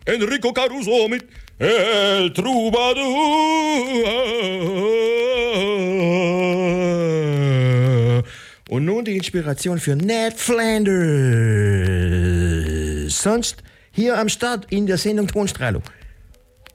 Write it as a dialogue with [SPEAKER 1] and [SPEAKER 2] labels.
[SPEAKER 1] Enrico Caruso mit El Troubadour. Und nun die Inspiration für Ned Flanders. Sonst hier am Start in der Sendung Tonstrahlung.